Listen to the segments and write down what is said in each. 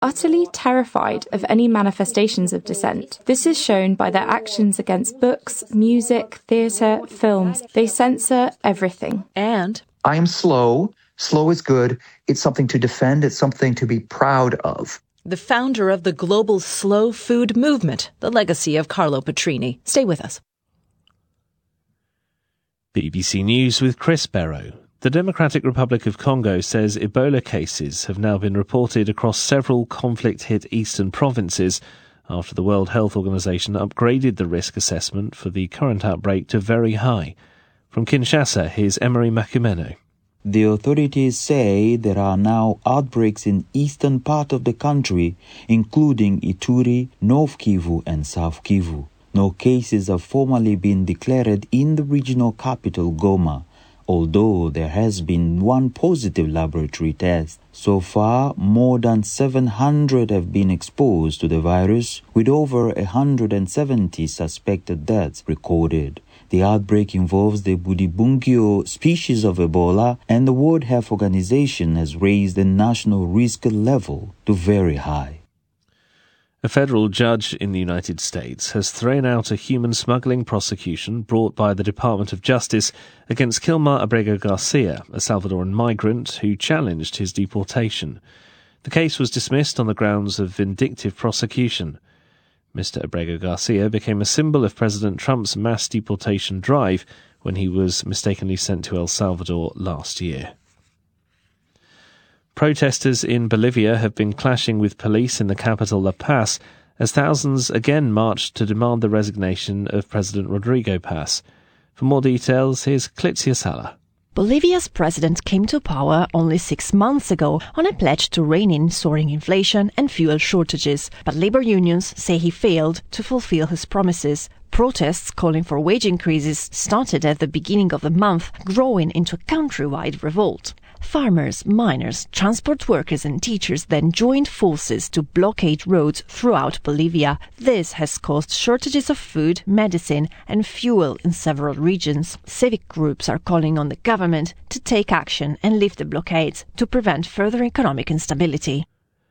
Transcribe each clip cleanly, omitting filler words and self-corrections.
utterly terrified of any manifestations of dissent. This is shown by their actions against books, music, theatre, films. They censor everything. And I am slow. Slow is good. It's something to defend. It's something to be proud of. the founder of the global slow food movement, the legacy of Carlo Petrini. Stay with us. BBC News with Chris Barrow. The Democratic Republic of Congo says Ebola cases have now been reported across several conflict-hit eastern provinces after the World Health Organization upgraded the risk assessment for the current outbreak to very high. From Kinshasa, here's Emery Makumeno. The authorities say there are now outbreaks in eastern part of the country, including Ituri, North Kivu and South Kivu. No cases have formally been declared in the regional capital, Goma, although there has been one positive laboratory test. So far, more than 700 have been exposed to the virus, with over 170 suspected deaths recorded. The outbreak involves the Budibungyo species of Ebola, and the World Health Organization has raised the national risk level to very high. A federal judge in the United States has thrown out a human smuggling prosecution brought by the Department of Justice against Kilmar Abrego Garcia, a Salvadoran migrant who challenged his deportation. The case was dismissed on the grounds of vindictive prosecution. Mr. Abrego Garcia became a symbol of President Trump's mass deportation drive when he was mistakenly sent to El Salvador last year. Protesters in Bolivia have been clashing with police in the capital La Paz as thousands again marched to demand the resignation of President Rodrigo Paz. For more details, here's Clitzia Sala. Bolivia's president came to power only 6 months ago on a pledge to rein in soaring inflation and fuel shortages, but labor unions say he failed to fulfill his promises. Protests calling for wage increases started at the beginning of the month, growing into a countrywide revolt. Farmers, miners, transport workers and teachers then joined forces to blockade roads throughout Bolivia. This has caused shortages of food, medicine and fuel in several regions. Civic groups are calling on the government to take action and lift the blockades to prevent further economic instability.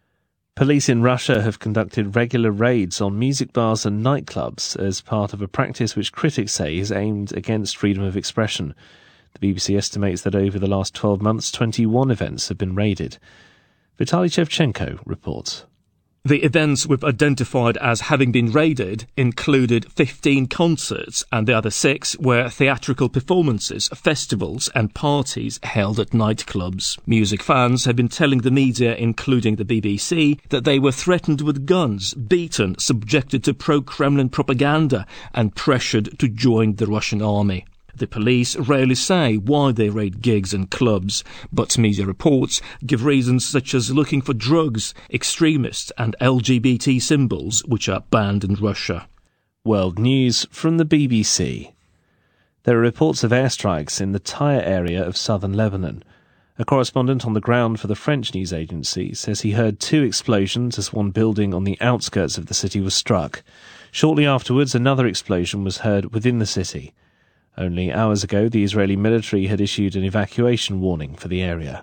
Police in Russia have conducted regular raids on music bars and nightclubs as part of a practice which critics say is aimed against freedom of expression. The BBC estimates that over the last 12 months, 21 events have been raided. Vitaly Shevchenko reports. The events we've identified as having been raided included 15 concerts, and the other 6 were theatrical performances, festivals and parties held at nightclubs. Music fans have been telling the media, including the BBC, that they were threatened with guns, beaten, subjected to pro-Kremlin propaganda and pressured to join the Russian army. The police rarely say why they raid gigs and clubs, but media reports give reasons such as looking for drugs, extremists and LGBT symbols which are banned in Russia. World News from the BBC. There are reports of airstrikes in the Tyre area of southern Lebanon. A correspondent on the ground for the French news agency says he heard 2 explosions as one building on the outskirts of the city was struck. Shortly afterwards, another explosion was heard within the city. Only hours ago, the Israeli military had issued an evacuation warning for the area.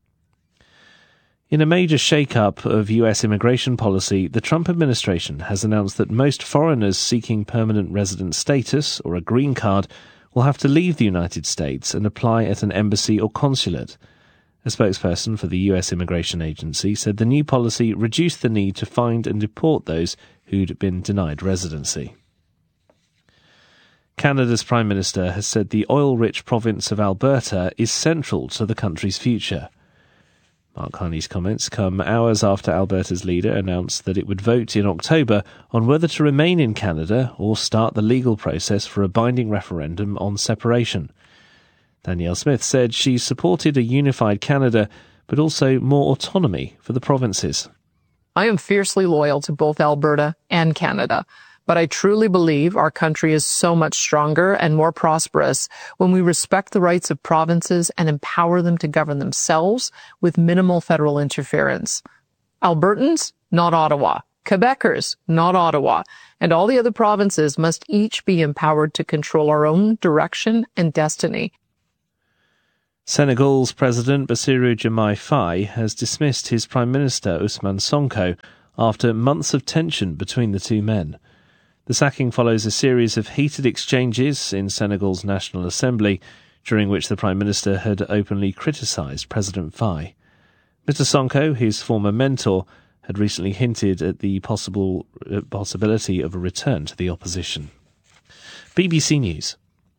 In a major shake-up of US immigration policy, the Trump administration has announced that most foreigners seeking permanent resident status, or a green card, will have to leave the United States and apply at an embassy or consulate. A spokesperson for the US Immigration Agency said the new policy reduced the need to find and deport those who'd been denied residency. Canada's Prime Minister has said the oil-rich province of Alberta is central to the country's future. Mark Carney's comments come hours after Alberta's leader announced that it would vote in October on whether to remain in Canada or start the legal process for a binding referendum on separation. Danielle Smith said she supported a unified Canada, but also more autonomy for the provinces. I am fiercely loyal to both Alberta and Canada. But I truly believe our country is so much stronger and more prosperous when we respect the rights of provinces and empower them to govern themselves with minimal federal interference. Albertans, not Ottawa. Quebecers, not Ottawa. And all the other provinces must each be empowered to control our own direction and destiny. Senegal's President Bassirou Diomaye Faye has dismissed his Prime Minister Ousmane Sonko after months of tension between the two men. The sacking follows a series of heated exchanges in Senegal's National Assembly, during which the Prime Minister had openly criticised President Faye. Mr Sonko, his former mentor, had recently hinted at the possibility of a return to the opposition. BBC News.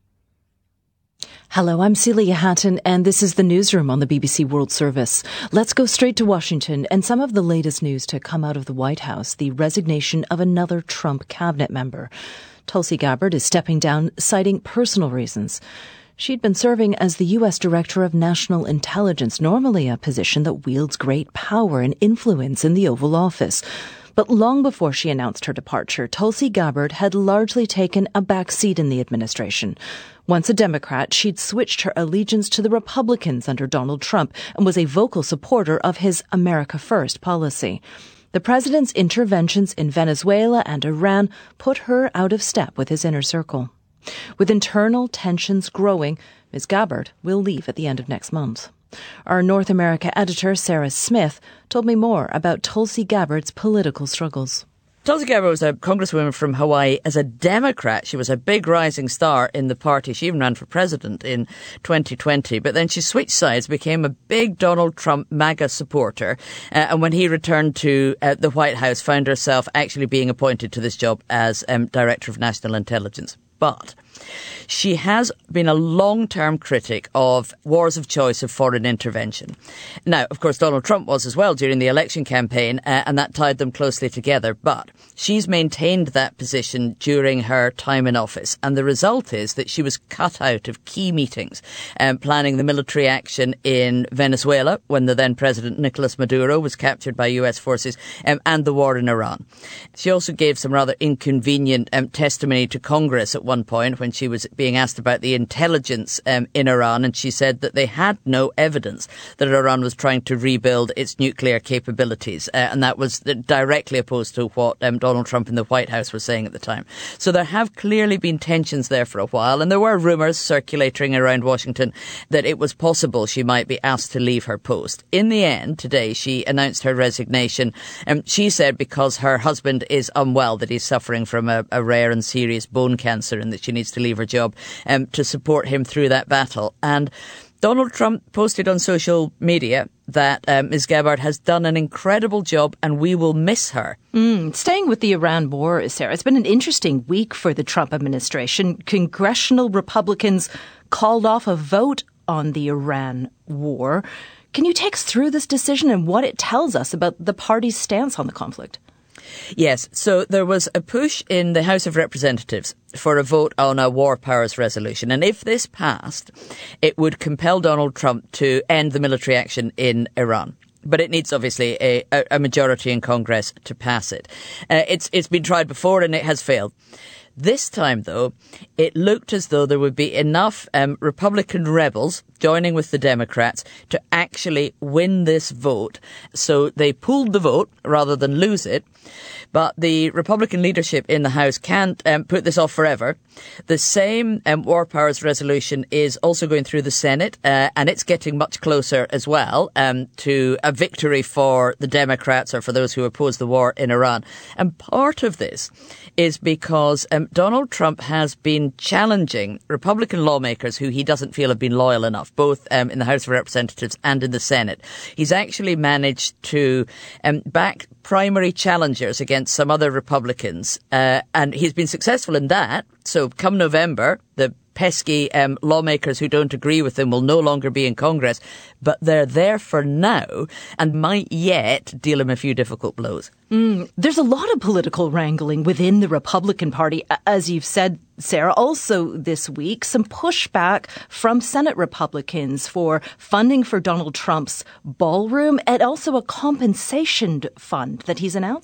Hello, I'm Celia Hatton, and this is the newsroom on the BBC World Service. Let's go straight to Washington and some of the latest news to come out of the White House, the resignation of another Trump cabinet member. Tulsi Gabbard is stepping down, citing personal reasons. She'd been serving as the U.S. Director of National Intelligence, normally a position that wields great power and influence in the Oval Office. But long before she announced her departure, Tulsi Gabbard had largely taken a back seat in the administration. Once a Democrat, she'd switched her allegiance to the Republicans under Donald Trump and was a vocal supporter of his America First policy. The president's interventions in Venezuela and Iran put her out of step with his inner circle. With internal tensions growing, Ms. Gabbard will leave at the end of next month. Our North America editor, Sarah Smith, told me more about Tulsi Gabbard's political struggles. Tulsi Gabbard was a congresswoman from Hawaii. As a Democrat, she was a big rising star in the party. She even ran for president in 2020. But then she switched sides, became a big Donald Trump MAGA supporter. And when he returned to the White House, found herself actually being appointed to this job as Director of National Intelligence. But she has been a long-term critic of wars of choice of foreign intervention. Now, of course, Donald Trump was as well during the election campaign, and that tied them closely together. But she's maintained that position during her time in office. And the result is that she was cut out of key meetings, planning the military action in Venezuela when the then President Nicolas Maduro was captured by US forces, and the war in Iran. She also gave some rather inconvenient testimony to Congress at one point when she was being asked about the intelligence in Iran, and she said that they had no evidence that Iran was trying to rebuild its nuclear capabilities, and that was directly opposed to what Donald Trump in the White House was saying at the time. So there have clearly been tensions there for a while, and there were rumours circulating around Washington that it was possible she might be asked to leave her post. In the end, today, she announced her resignation. She said because her husband is unwell, that he's suffering from a rare and serious bone cancer, and that she needs to leave her job to support him through that battle. And Donald Trump posted on social media that Ms. Gabbard has done an incredible job and we will miss her. Staying with the Iran war, Sarah, it's been an interesting week for the Trump administration. Congressional Republicans called off a vote on the Iran war. Can you take us through this decision and what it tells us about the party's stance on the conflict? Yes, so there was a push in the House of Representatives for a vote on a war powers resolution. And if this passed, it would compel Donald Trump to end the military action in Iran. But it needs, obviously, a majority in Congress to pass it. It's been tried before and it has failed. This time, though, it looked as though there would be enough Republican rebels joining with the Democrats to actually win this vote. So they pooled the vote rather than lose it. But the Republican leadership in the House can't put this off forever. The same war powers resolution is also going through the Senate, and it's getting much closer as well to a victory for the Democrats or for those who oppose the war in Iran. And part of this is because Donald Trump has been challenging Republican lawmakers who he doesn't feel have been loyal enough, both in the House of Representatives and in the Senate. He's actually managed to back primary challengers against some other Republicans, and he's been successful in that. So come November, the pesky lawmakers who don't agree with him will no longer be in Congress, but they're there for now and might yet deal him a few difficult blows. There's a lot of political wrangling within the Republican Party, as you've said, Sarah. Also this week, some pushback from Senate Republicans for funding for Donald Trump's ballroom and also a compensation fund that he's announced.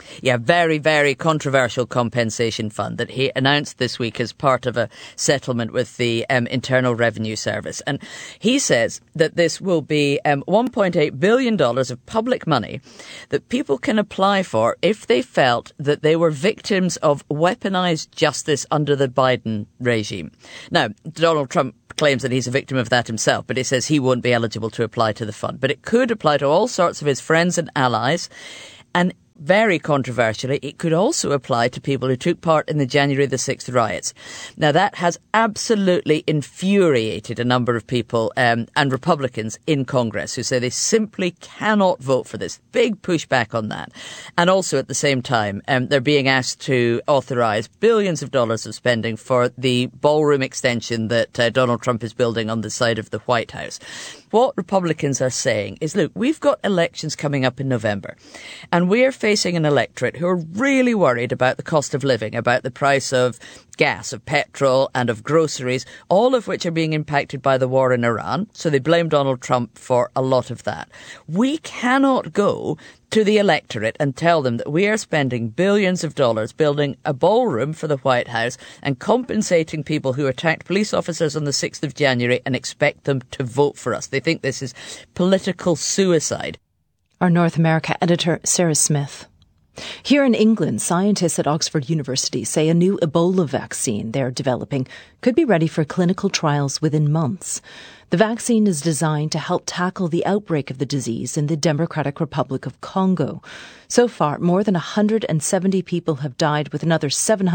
Yeah, very, very controversial compensation fund that he announced this week as part of a settlement with the Internal Revenue Service. And he says that this will be $1.8 billion of public money that people can apply for if they felt that they were victims of weaponized justice under the Biden regime. Now, Donald Trump claims that he's a victim of that himself, but he says he won't be eligible to apply to the fund. But it could apply to all sorts of his friends and allies. And very controversially, it could also apply to people who took part in the January the 6th riots. Now, that has absolutely infuriated a number of people and Republicans in Congress who say they simply cannot vote for this. Big pushback on that. And also at the same time, they're being asked to authorise billions of dollars of spending for the ballroom extension that Donald Trump is building on the side of the White House. What Republicans are saying is, look, we've got elections coming up in November, and we're facing an electorate who are really worried about the cost of living, about the price of gas, of petrol and of groceries, all of which are being impacted by the war in Iran. So they blame Donald Trump for a lot of that. We cannot go to the electorate and tell them that we are spending billions of dollars building a ballroom for the White House and compensating people who attacked police officers on the 6th of January and expect them to vote for us. They think this is political suicide. Our North America editor, Sarah Smith. Here in England, scientists at Oxford University say a new Ebola vaccine they're developing could be ready for clinical trials within months. The vaccine is designed to help tackle the outbreak of the disease in the Democratic Republic of Congo. So far, more than 170 people have died, with another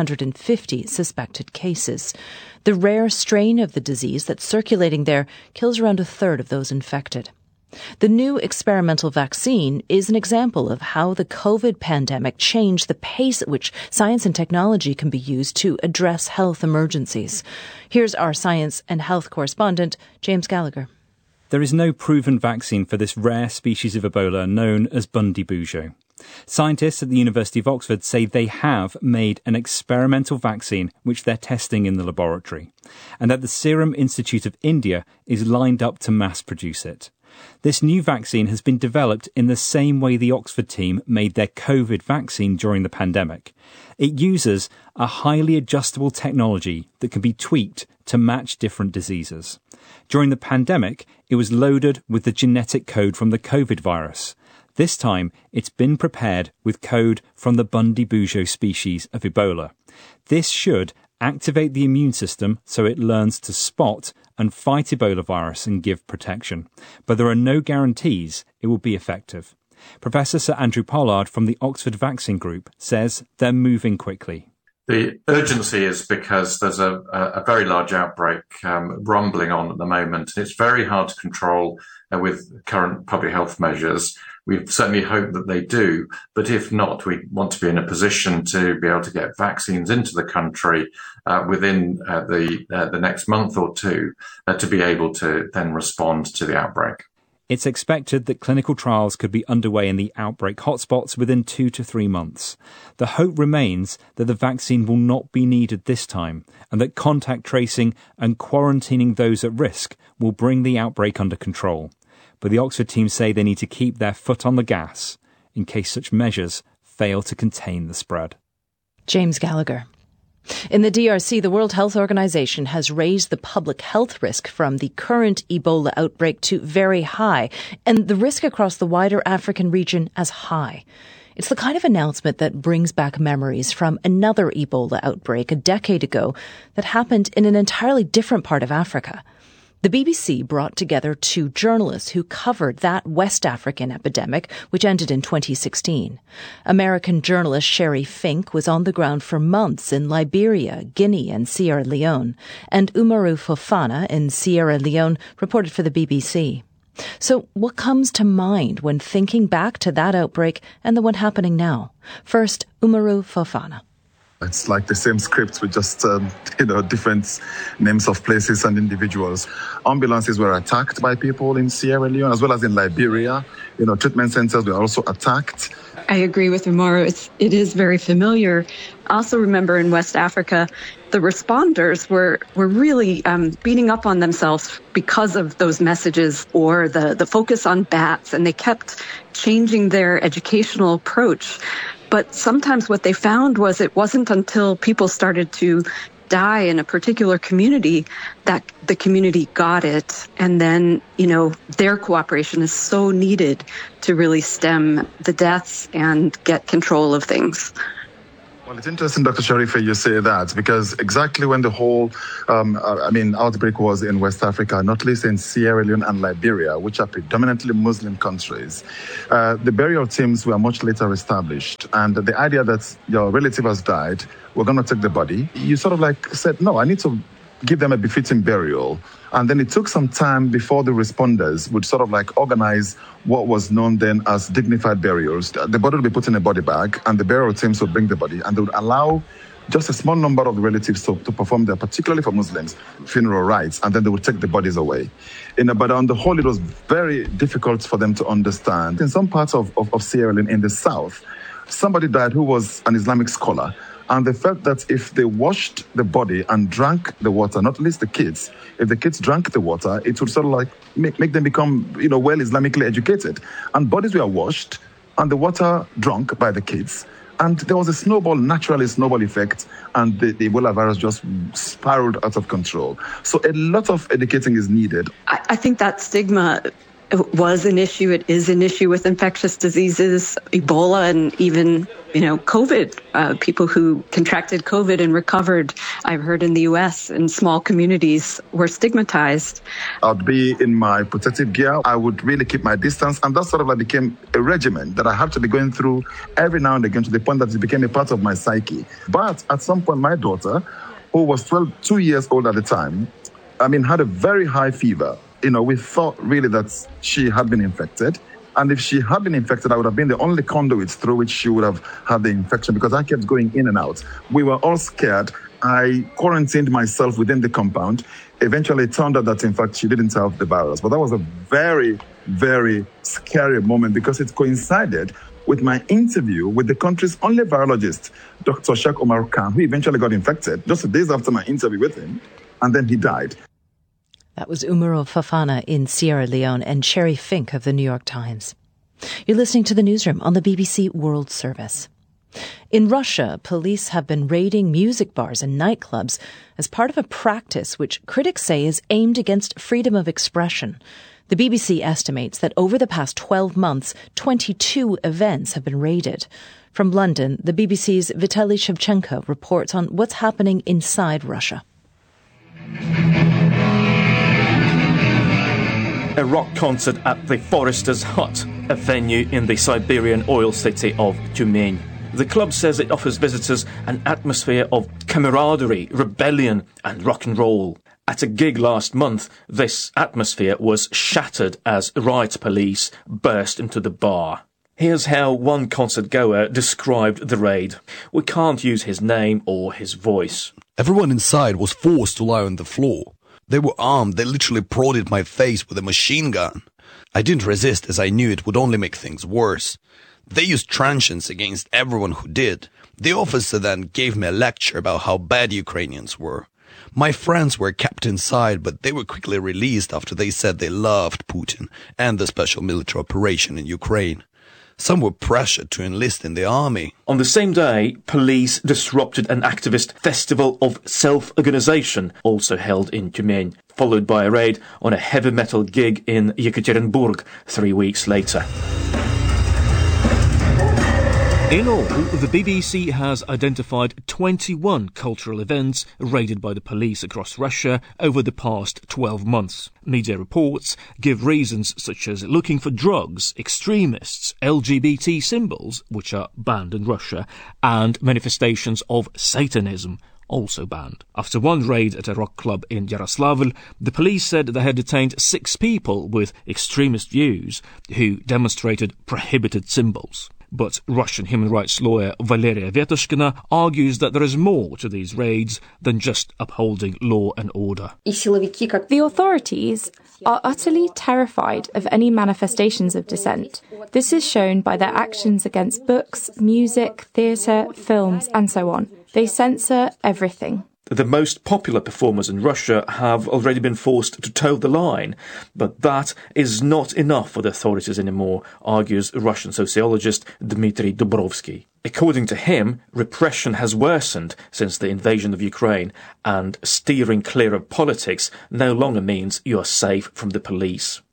750 suspected cases. The rare strain of the disease that's circulating there kills around a third of those infected. The new experimental vaccine is an example of how the COVID pandemic changed the pace at which science and technology can be used to address health emergencies. Here's our science and health correspondent, James Gallagher. There is no proven vaccine for this rare species of Ebola known as Bundibugyo. Scientists at the University of Oxford say they have made an experimental vaccine which they're testing in the laboratory, and that the Serum Institute of India is lined up to mass produce it. This new vaccine has been developed in the same way the Oxford team made their COVID vaccine during the pandemic. It uses a highly adjustable technology that can be tweaked to match different diseases. During the pandemic, it was loaded with the genetic code from the COVID virus. This time, it's been prepared with code from the Bundibugyo species of Ebola. This should activate the immune system so it learns to spot and fight Ebola virus and give protection. But there are no guarantees it will be effective. Professor Sir Andrew Pollard from the Oxford Vaccine Group says they're moving quickly. The urgency is because there's a very large outbreak rumbling on at the moment. It's very hard to control with current public health measures. We certainly hope that they do, but if not, we want to be in a position to be able to get vaccines into the country within the next month or two to be able to then respond to the outbreak. It's expected that clinical trials could be underway in the outbreak hotspots within 2 to 3 months. The hope remains that the vaccine will not be needed this time, and that contact tracing and quarantining those at risk will bring the outbreak under control. But the Oxford team say they need to keep their foot on the gas in case such measures fail to contain the spread. James Gallagher. In the DRC, the World Health Organization has raised the public health risk from the current Ebola outbreak to very high, and the risk across the wider African region as high. It's the kind of announcement that brings back memories from another Ebola outbreak a decade ago that happened in an entirely different part of Africa. The BBC brought together 2 journalists who covered that West African epidemic, which ended in 2016. American journalist Sherry Fink was on the ground for months in Liberia, Guinea, and Sierra Leone, and Umaru Fofana in Sierra Leone reported for the BBC. So what comes to mind when thinking back to that outbreak and the one happening now? First, Umaru Fofana. It's like the same script with just, different names of places and individuals. Ambulances were attacked by people in Sierra Leone as well as in Liberia. treatment centers were also attacked. I agree with Umaro. It is very familiar. Also remember in West Africa, the responders were really beating up on themselves because of those messages or the focus on bats, and they kept changing their educational approach. But sometimes what they found was it wasn't until people started to die in a particular community that the community got it. And then, their cooperation is so needed to really stem the deaths and get control of things. Well, it's interesting, Dr. Sharifa, you say that, because exactly when the whole, outbreak was in West Africa, not least in Sierra Leone and Liberia, which are predominantly Muslim countries, the burial teams were much later established. And the idea that your relative has died, we're going to take the body, you sort of said, no, I need to give them a befitting burial. And then it took some time before the responders would sort of organize what was known then as dignified burials. The body would be put in a body bag, and the burial teams would bring the body, and they would allow just a small number of the relatives to perform their, particularly for Muslims, funeral rites, and then they would take the bodies away. But on the whole, it was very difficult for them to understand. In some parts of Sierra Leone in the south, somebody died who was an Islamic scholar, and they felt that if they washed the body and drank the water, not least the kids, if the kids drank the water, it would sort of make them become, well Islamically educated. And bodies were washed and the water drunk by the kids. And there was a natural snowball effect, and the Ebola virus just spiraled out of control. So a lot of educating is needed. I think that stigma was an issue. It is an issue with infectious diseases, Ebola, and even, COVID. People who contracted COVID and recovered, I've heard in the U.S., in small communities, were stigmatized. I'd be in my protective gear. I would really keep my distance. And that sort of became a regimen that I had to be going through every now and again, to the point that it became a part of my psyche. But at some point, my daughter, who was 2 years old at the time, had a very high fever. We thought really that she had been infected. And if she had been infected, I would have been the only conduit through which she would have had the infection, because I kept going in and out. We were all scared. I quarantined myself within the compound. Eventually, it turned out that, in fact, she didn't have the virus. But that was a very, very scary moment, because it coincided with my interview with the country's only virologist, Dr. Sheikh Omar Khan, who eventually got infected just days after my interview with him, and then he died. That was Umaro Fofana in Sierra Leone and Sherry Fink of the New York Times. You're listening to the Newsroom on the BBC World Service. In Russia, police have been raiding music bars and nightclubs as part of a practice which critics say is aimed against freedom of expression. The BBC estimates that over the past 12 months, 22 events have been raided. From London, the BBC's Vitaly Shevchenko reports on what's happening inside Russia. A rock concert at the Forester's Hut, a venue in the Siberian oil city of Tyumen. The club says it offers visitors an atmosphere of camaraderie, rebellion and rock and roll. At a gig last month, this atmosphere was shattered as riot police burst into the bar. Here's how one concert goer described the raid. We can't use his name or his voice. Everyone inside was forced to lie on the floor. They were armed. They literally prodded my face with a machine gun. I didn't resist, as I knew it would only make things worse. They used truncheons against everyone who did. The officer then gave me a lecture about how bad Ukrainians were. My friends were kept inside, but they were quickly released after they said they loved Putin and the special military operation in Ukraine. Some were pressured to enlist in the army. On the same day, police disrupted an activist festival of self-organization, also held in Tyumen, followed by a raid on a heavy metal gig in Yekaterinburg 3 weeks later. In all, the BBC has identified 21 cultural events raided by the police across Russia over the past 12 months. Media reports give reasons such as looking for drugs, extremists, LGBT symbols, which are banned in Russia, and manifestations of Satanism, also banned. After one raid at a rock club in Yaroslavl, the police said they had detained 6 people with extremist views who demonstrated prohibited symbols. But Russian human rights lawyer Valeria Vetushkina argues that there is more to these raids than just upholding law and order. The authorities are utterly terrified of any manifestations of dissent. This is shown by their actions against books, music, theatre, films, and so on. They censor everything. The most popular performers in Russia have already been forced to toe the line, but that is not enough for the authorities anymore, argues Russian sociologist Dmitry Dubrovsky. According to him, repression has worsened since the invasion of Ukraine, and steering clear of politics no longer means you are safe from the police.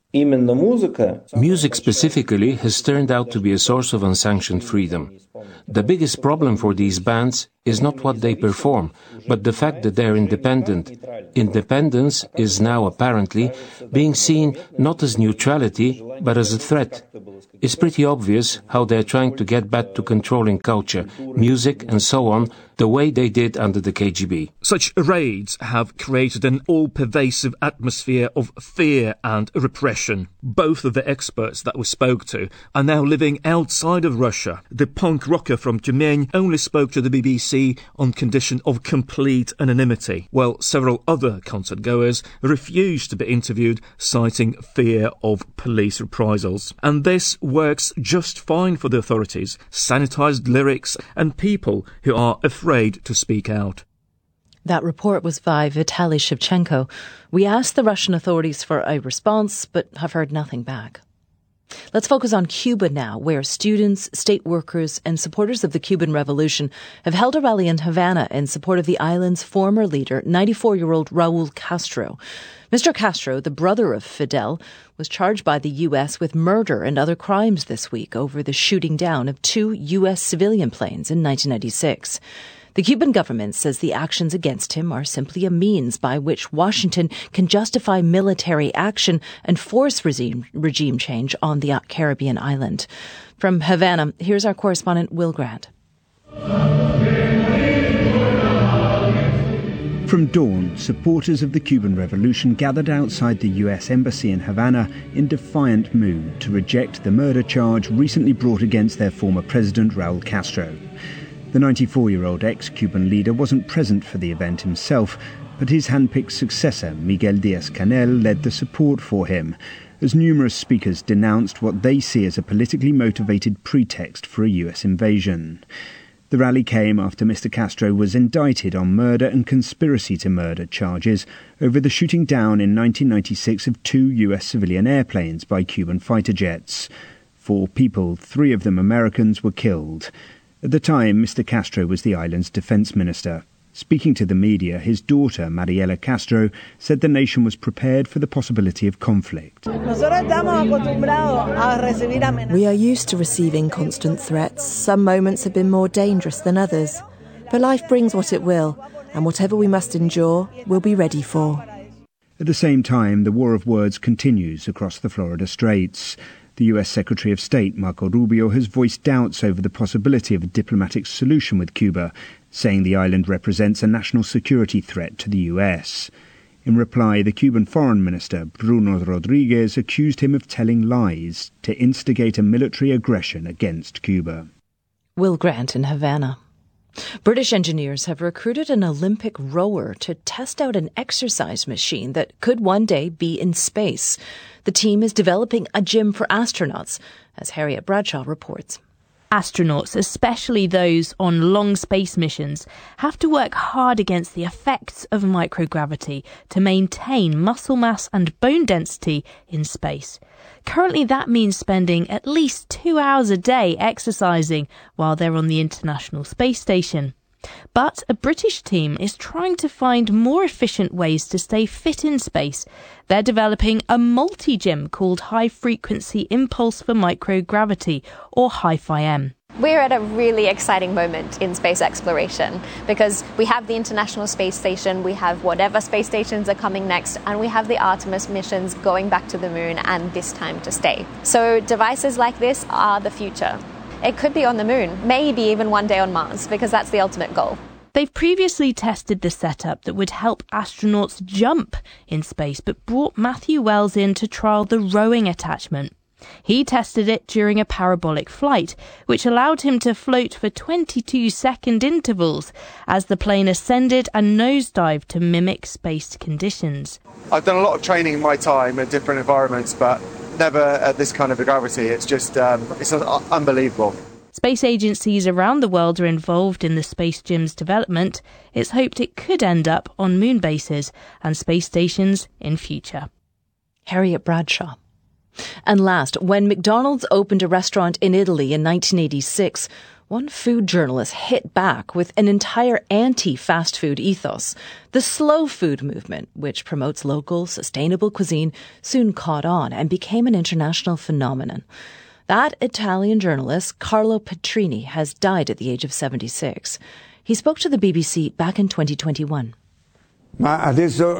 Music specifically has turned out to be a source of unsanctioned freedom. The biggest problem for these bands is not what they perform, but the fact that they're independent. Independence is now apparently being seen not as neutrality, but as a threat. It's pretty obvious how they're trying to get back to controlling culture, music and so on, the way they did under the KGB. Such raids have created an all-pervasive atmosphere of fear and repression. Both of the experts that we spoke to are now living outside of Russia. The punk rocker from Tyumen only spoke to the BBC on condition of complete anonymity, while several other concert-goers refused to be interviewed, citing fear of police reprisals. And this works just fine for the authorities, sanitized lyrics and people who are afraid to speak out. That report was by Vitaly Shevchenko. We asked the Russian authorities for a response, but have heard nothing back. Let's focus on Cuba now, where students, state workers and supporters of the Cuban Revolution have held a rally in Havana in support of the island's former leader, 94-year-old Raul Castro. Mr. Castro, the brother of Fidel, was charged by the U.S. with murder and other crimes this week over the shooting down of 2 U.S. civilian planes in 1996. The Cuban government says the actions against him are simply a means by which Washington can justify military action and force regime change on the Caribbean island. From Havana, here's our correspondent Will Grant. From dawn, supporters of the Cuban Revolution gathered outside the U.S. Embassy in Havana in defiant mood to reject the murder charge recently brought against their former president, Raul Castro. The 94-year-old ex-Cuban leader wasn't present for the event himself, but his handpicked successor, Miguel Díaz-Canel, led the support for him, as numerous speakers denounced what they see as a politically motivated pretext for a U.S. invasion. The rally came after Mr. Castro was indicted on murder and conspiracy to murder charges over the shooting down in 1996 of 2 U.S. civilian airplanes by Cuban fighter jets. 4 people, 3 of them Americans, were killed. At the time, Mr. Castro was the island's defense minister. Speaking to the media, his daughter, Mariela Castro, said the nation was prepared for the possibility of conflict. We are used to receiving constant threats. Some moments have been more dangerous than others. But life brings what it will, and whatever we must endure, we'll be ready for. At the same time, the war of words continues across the Florida Straits. The U.S. Secretary of State, Marco Rubio, has voiced doubts over the possibility of a diplomatic solution with Cuba, saying the island represents a national security threat to the U.S. In reply, the Cuban Foreign Minister, Bruno Rodriguez, accused him of telling lies to instigate a military aggression against Cuba. Will Grant in Havana. British engineers have recruited an Olympic rower to test out an exercise machine that could one day be in space. The team is developing a gym for astronauts, as Harriet Bradshaw reports. Astronauts, especially those on long space missions, have to work hard against the effects of microgravity to maintain muscle mass and bone density in space. Currently, that means spending at least 2 hours a day exercising while they're on the International Space Station. But a British team is trying to find more efficient ways to stay fit in space. They're developing a multi-gym called High Frequency Impulse for Microgravity, or HIFI-M. We're at a really exciting moment in space exploration because we have the International Space Station, we have whatever space stations are coming next, and we have the Artemis missions going back to the moon, and this time to stay. So devices like this are the future. It could be on the moon, maybe even one day on Mars, because that's the ultimate goal. They've previously tested the setup that would help astronauts jump in space, but brought Matthew Wells in to trial the rowing attachment. He tested it during a parabolic flight, which allowed him to float for 22-second intervals as the plane ascended and nosedived to mimic space conditions. I've done a lot of training in my time at different environments, but never at this kind of gravity. It's just, it's unbelievable. Space agencies around the world are involved in the Space Gym's development. It's hoped it could end up on moon bases and space stations in future. Harriet Bradshaw. And last, when McDonald's opened a restaurant in Italy in 1986, one food journalist hit back with an entire anti-fast food ethos. The slow food movement, which promotes local, sustainable cuisine, soon caught on and became an international phenomenon. That Italian journalist, Carlo Petrini, has died at the age of 76. He spoke to the BBC back in 2021. Well,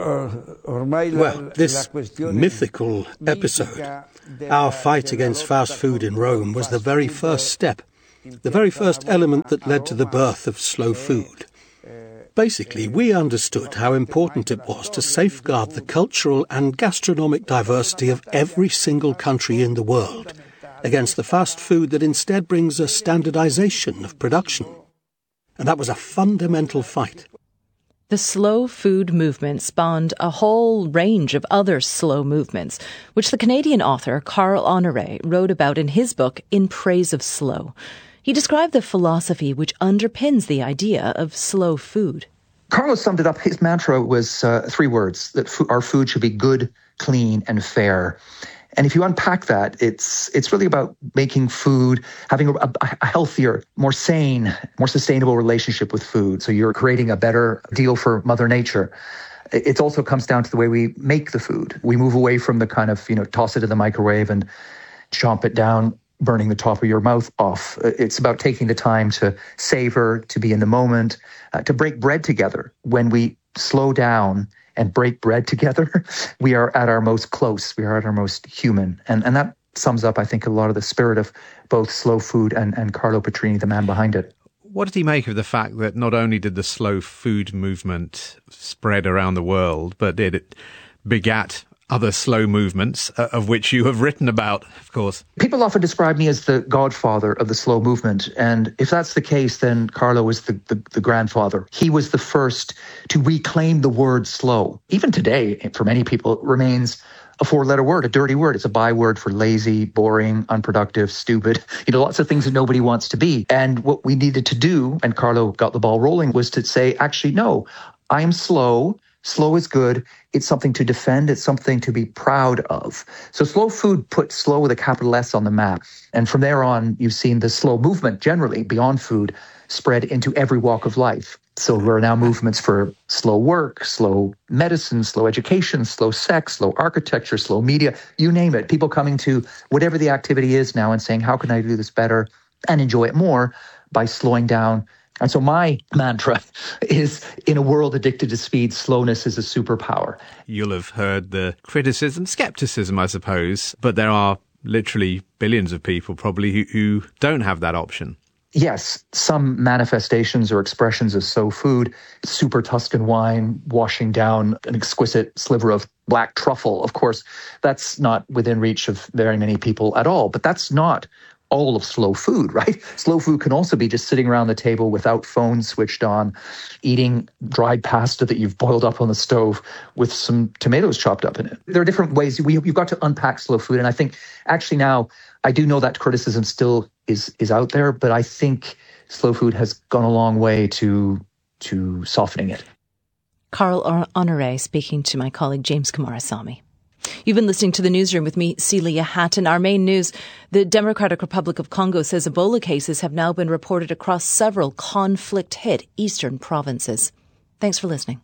this mythical episode, our fight against fast food in Rome, was the very first step, the very first element that led to the birth of slow food. Basically, we understood how important it was to safeguard the cultural and gastronomic diversity of every single country in the world against the fast food that instead brings a standardization of production. And that was a fundamental fight. The slow food movement spawned a whole range of other slow movements, which the Canadian author Carl Honoré wrote about in his book In Praise of Slow. He described the philosophy which underpins the idea of slow food. Carlos summed it up. His mantra was 3 words, that our food should be good, clean, and fair. And if you unpack that, it's really about making food, having a healthier, more sane, more sustainable relationship with food. So you're creating a better deal for Mother Nature. It also comes down to the way we make the food. We move away from the kind of, toss it in the microwave and chomp it down, burning the top of your mouth off. It's about taking the time to savor, to be in the moment, to break bread together. When we slow down and break bread together, we are at our most close, we are at our most human. And that sums up, I think, a lot of the spirit of both slow food and Carlo Petrini, the man behind it. What did he make of the fact that not only did the slow food movement spread around the world, but it begat other slow movements, of which you have written about, of course? People often describe me as the godfather of the slow movement. And if that's the case, then Carlo is the grandfather. He was the first to reclaim the word slow. Even today, for many people, it remains a 4-letter word, a dirty word. It's a byword for lazy, boring, unproductive, stupid, lots of things that nobody wants to be. And what we needed to do, and Carlo got the ball rolling, was to say, actually, no, I am slow. Slow is good. It's something to defend. It's something to be proud of. So slow food put slow with a capital S on the map. And from there on, you've seen the slow movement generally beyond food spread into every walk of life. So there are now movements for slow work, slow medicine, slow education, slow sex, slow architecture, slow media, you name it. People coming to whatever the activity is now and saying, how can I do this better and enjoy it more by slowing down? And so my mantra is, in a world addicted to speed, slowness is a superpower. You'll have heard the criticism, skepticism, I suppose, but there are literally billions of people probably who don't have that option. Yes, some manifestations or expressions of slow food, super Tuscan wine, washing down an exquisite sliver of black truffle. Of course, that's not within reach of very many people at all, but that's not all of slow food, right? Slow food can also be just sitting around the table without phones switched on, eating dried pasta that you've boiled up on the stove with some tomatoes chopped up in it. There are different ways. You've got to unpack slow food. And I think actually now, I do know that criticism still is out there, but I think slow food has gone a long way to softening it. Carl Honoré speaking to my colleague James Kumarasamy. You've been listening to The Newsroom with me, Celia Hatton. Our main news, the Democratic Republic of Congo says Ebola cases have now been reported across several conflict-hit eastern provinces. Thanks for listening.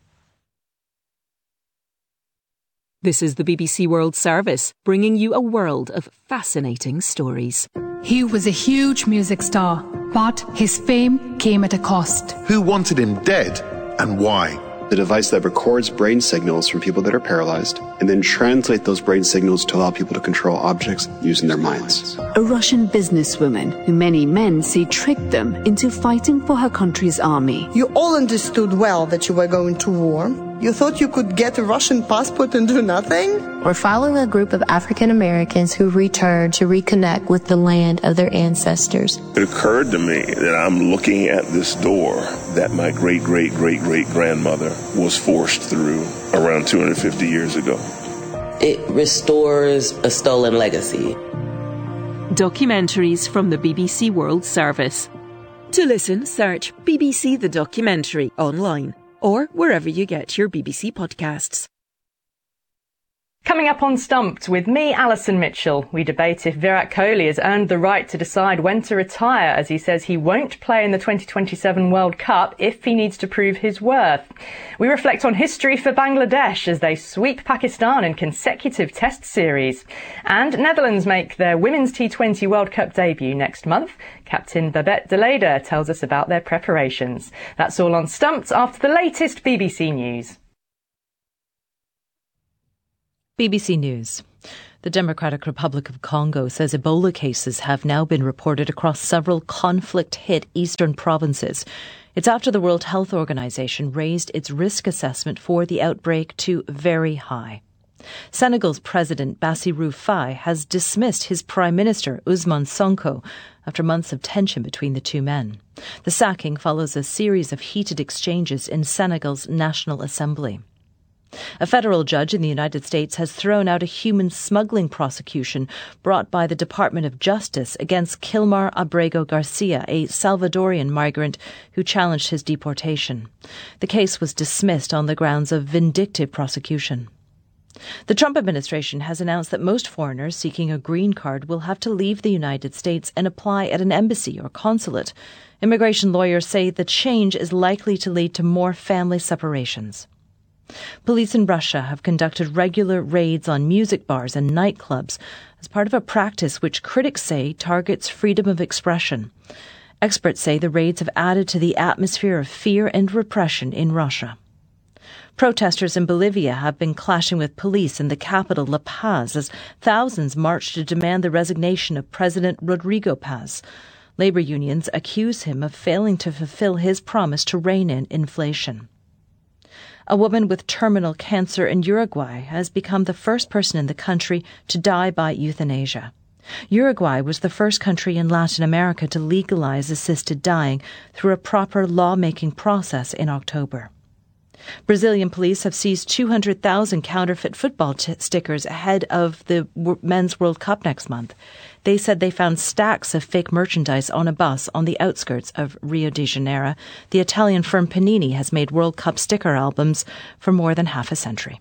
This is the BBC World Service, bringing you a world of fascinating stories. He was a huge music star, but his fame came at a cost. Who wanted him dead and why? The device that records brain signals from people that are paralyzed and then translate those brain signals to allow people to control objects using their minds. A Russian businesswoman who many men say tricked them into fighting for her country's army. You all understood well that you were going to war. You thought you could get a Russian passport and do nothing? We're following a group of African Americans who returned to reconnect with the land of their ancestors. It occurred to me that I'm looking at this door that my great-great-great-great-grandmother was forced through around 250 years ago. It restores a stolen legacy. Documentaries from the BBC World Service. To listen, search BBC The Documentary online or wherever you get your BBC podcasts. Coming up on Stumped with me, Alison Mitchell, we debate if Virat Kohli has earned the right to decide when to retire, as he says he won't play in the 2027 World Cup if he needs to prove his worth. We reflect on history for Bangladesh as they sweep Pakistan in consecutive test series. And Netherlands make their Women's T20 World Cup debut next month. Captain Babette de Leyder tells us about their preparations. That's all on Stumped after the latest BBC News. BBC News. The Democratic Republic of Congo says Ebola cases have now been reported across several conflict-hit eastern provinces. It's after the World Health Organization raised its risk assessment for the outbreak to very high. Senegal's President Bassirou Faye has dismissed his Prime Minister Ousmane Sonko after months of tension between the two men. The sacking follows a series of heated exchanges in Senegal's National Assembly. A federal judge in the United States has thrown out a human smuggling prosecution brought by the Department of Justice against Kilmar Abrego Garcia, a Salvadorian migrant who challenged his deportation. The case was dismissed on the grounds of vindictive prosecution. The Trump administration has announced that most foreigners seeking a green card will have to leave the United States and apply at an embassy or consulate. Immigration lawyers say the change is likely to lead to more family separations. Police in Russia have conducted regular raids on music bars and nightclubs as part of a practice which critics say targets freedom of expression. Experts say the raids have added to the atmosphere of fear and repression in Russia. Protesters in Bolivia have been clashing with police in the capital, La Paz, as thousands marched to demand the resignation of President Rodrigo Paz. Labor unions accuse him of failing to fulfill his promise to rein in inflation. A woman with terminal cancer in Uruguay has become the first person in the country to die by euthanasia. Uruguay was the first country in Latin America to legalize assisted dying through a proper lawmaking process in October. Brazilian police have seized 200,000 counterfeit football stickers ahead of the Men's World Cup next month. They said they found stacks of fake merchandise on a bus on the outskirts of Rio de Janeiro. The Italian firm Panini has made World Cup sticker albums for more than half a century.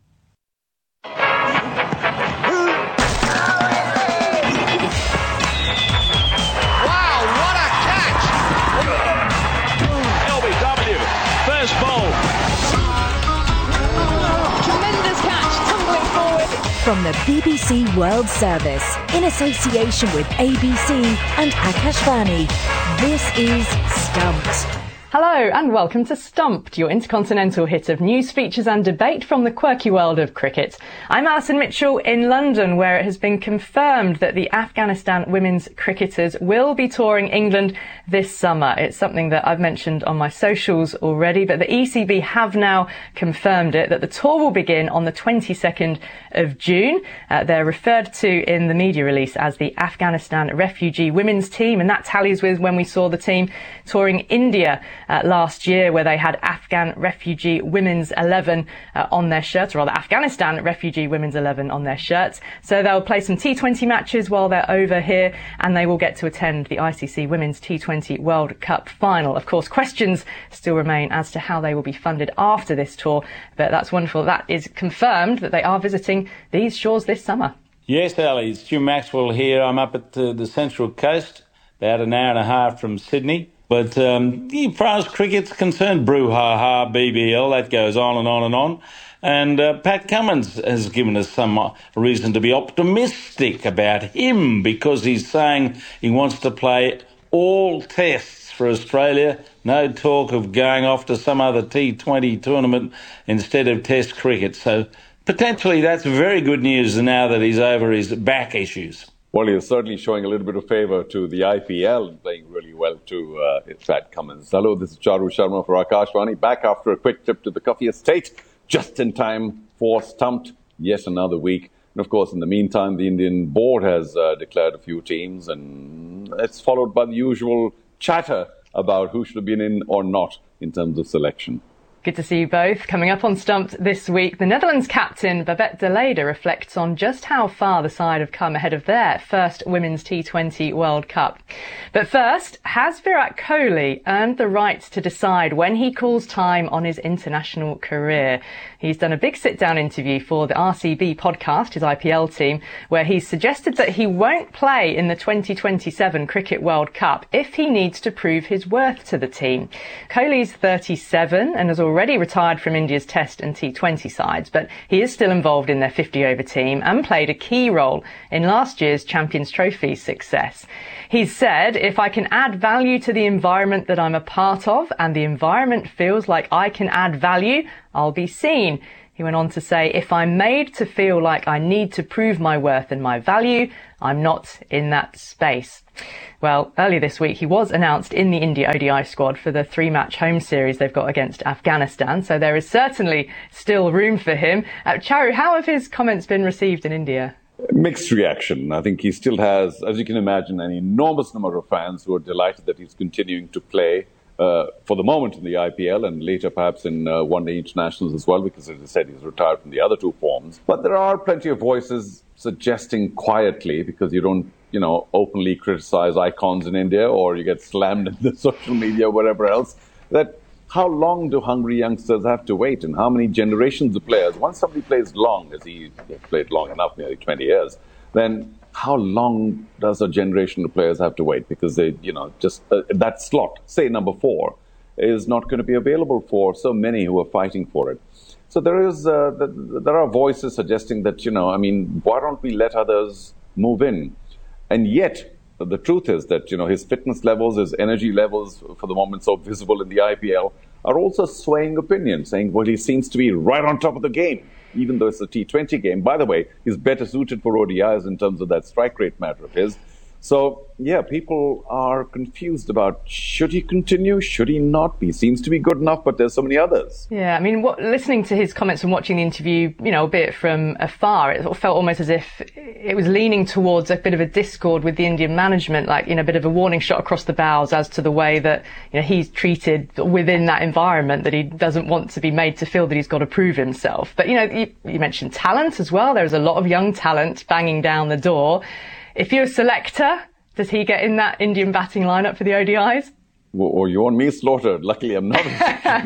From the BBC World Service, in association with ABC and Akashvani, this is Stumped. Hello and welcome to Stumped, your intercontinental hit of news, features and debate from the quirky world of cricket. I'm Alison Mitchell in London, where it has been confirmed that the Afghanistan women's cricketers will be touring England this summer. It's something that I've mentioned on my socials already, but the ECB have now confirmed it, that the tour will begin on the 22nd of June. They're referred to in the media release as the Afghanistan refugee women's team, and that tallies with when we saw the team touring India last year, where they had Afghan refugee women's 11 on their shirts, or rather Afghanistan refugee women's 11 on their shirts. So they'll play some T20 matches while they're over here, and they will get to attend the ICC Women's T20 World Cup final. Of course, questions still remain as to how they will be funded after this tour, but that's wonderful. That is confirmed that they are visiting these shores this summer. Yes, Ali, it's Stu Maxwell here. I'm up at the Central Coast, about an hour and a half from Sydney. But as far as cricket's concerned, brouhaha, BBL, that goes on and on and on. And Pat Cummins has given us some reason to be optimistic about him, because he's saying he wants to play all tests for Australia. No talk of going off to some other T20 tournament instead of Test cricket. So potentially that's very good news now that he's over his back issues. Well, he's certainly showing a little bit of favour to the IPL and playing really well to Pat Cummins. Hello, this is Charu Sharma for Akashvani, back after a quick trip to the coffee estate, just in time for Stumped yet another week. And of course, in the meantime, the Indian board has declared a few teams, and it's followed by the usual chatter about who should have been in or not in terms of selection. Good to see you both. Coming up on Stumped this week, the Netherlands captain Babette de Leyde reflects on just how far the side have come ahead of their first Women's T20 World Cup. But first, has Virat Kohli earned the right to decide when he calls time on his international career? He's done a big sit-down interview for the RCB podcast, his IPL team, where he's suggested that he won't play in the 2027 Cricket World Cup if he needs to prove his worth to the team. Kohli's 37 and has already retired from India's Test and T20 sides, but he is still involved in their 50-over team and played a key role in last year's Champions Trophy success. He's said, if I can add value to the environment that I'm a part of and the environment feels like I can add value, I'll be seen. He went on to say, if I'm made to feel like I need to prove my worth and my value, I'm not in that space. Well, earlier this week, he was announced in the India ODI squad for the 3-match home series they've got against Afghanistan, so there is certainly still room for him. Charu, how have his comments been received in India? Mixed reaction. I think he still has, as you can imagine, an enormous number of fans who are delighted that he's continuing to play for the moment in the IPL and later perhaps in one-day internationals as well, because as I said, he's retired from the other two forms. But there are plenty of voices suggesting quietly, because you don't, openly criticize icons in India or you get slammed in the social media or whatever else, that how long do hungry youngsters have to wait, and how many generations of players? Once somebody plays long, as he played long enough, nearly 20 years, then how long does a generation of players have to wait? Because they, that slot, say number 4, is not going to be available for so many who are fighting for it. So there are voices suggesting that, why don't we let others move in? And yet, the truth is that, his fitness levels, his energy levels, for the moment so visible in the IPL, are also swaying opinion, saying, well, he seems to be right on top of the game, even though it's a T20 game. By the way, he's better suited for ODIs in terms of that strike rate matter of his. So, yeah, people are confused about, should he continue? Should he not? He seems to be good enough, but there's so many others. Yeah, listening to his comments and watching the interview, albeit from afar, it felt almost as if it was leaning towards a bit of a discord with the Indian management, like, a bit of a warning shot across the bows as to the way that, he's treated within that environment, that he doesn't want to be made to feel that he's got to prove himself. But, you mentioned talent as well. There's a lot of young talent banging down the door. If you're a selector, does he get in that Indian batting lineup for the ODIs? Well, you want me slaughtered? Luckily, I'm not.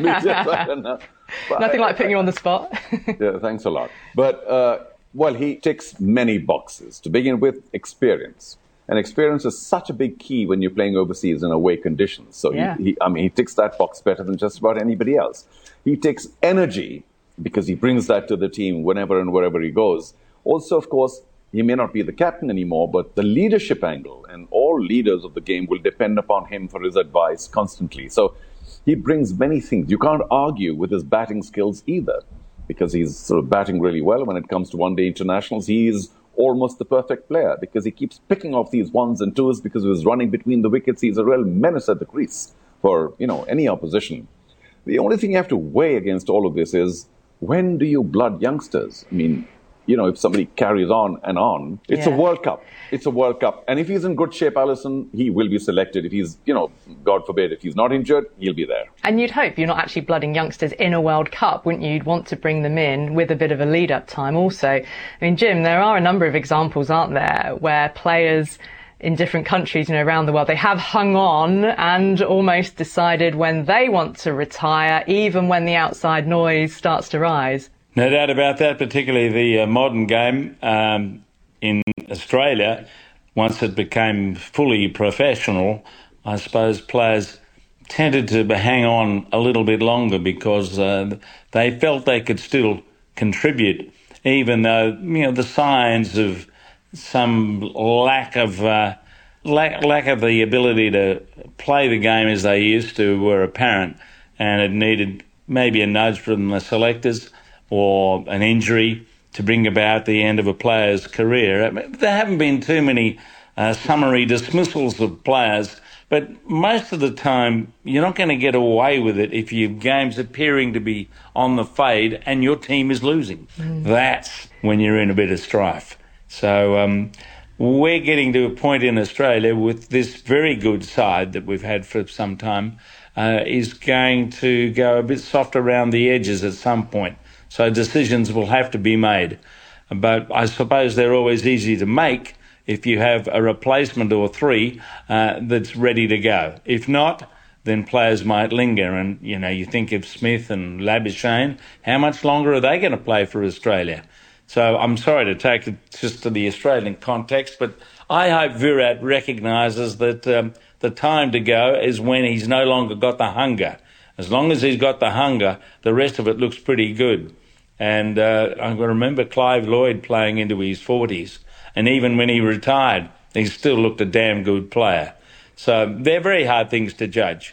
Nothing like putting you on the spot. Yeah, thanks a lot. But, he ticks many boxes. To begin with, experience. And experience is such a big key when you're playing overseas in away conditions. So yeah. He ticks that box better than just about anybody else. He ticks energy, because he brings that to the team whenever and wherever he goes. Also, of course, he may not be the captain anymore, but the leadership angle, and all leaders of the game will depend upon him for his advice constantly. So he brings many things. You can't argue with his batting skills either, because he's sort of batting really well. When it comes to one-day internationals, he's almost the perfect player, because he keeps picking off these ones and twos because he was running between the wickets. He's a real menace at the crease for, any opposition. The only thing you have to weigh against all of this is, when do you blood youngsters? If somebody carries on, it's a World Cup. It's a World Cup. And if he's in good shape, Alison, he will be selected. If he's, God forbid, if he's not injured, he'll be there. And you'd hope you're not actually blooding youngsters in a World Cup, wouldn't you? You'd want to bring them in with a bit of a lead-up time also. Jim, there are a number of examples, aren't there, where players in different countries, around the world, they have hung on and almost decided when they want to retire, even when the outside noise starts to rise. No doubt about that, particularly the modern game in Australia. Once it became fully professional, I suppose players tended to hang on a little bit longer because they felt they could still contribute, even though, the signs of some lack of the ability to play the game as they used to were apparent, and it needed maybe a nudge from the selectors or an injury to bring about the end of a player's career. I mean, there haven't been too many summary dismissals of players, but most of the time you're not going to get away with it if your game's appearing to be on the fade and your team is losing. That's when you're in a bit of strife. So we're getting to a point in Australia with this very good side that we've had for some time is going to go a bit soft around the edges at some point. So decisions will have to be made. But I suppose they're always easy to make if you have a replacement or three that's ready to go. If not, then players might linger. And, you know, you think of Smith and Labuschagne, how much longer are they going to play for Australia? So I'm sorry to take it just to the Australian context, but I hope Virat recognises that the time to go is when he's no longer got the hunger. As long as he's got the hunger, the rest of it looks pretty good. And I remember Clive Lloyd playing into his 40s. And even when he retired, he still looked a damn good player. So they're very hard things to judge.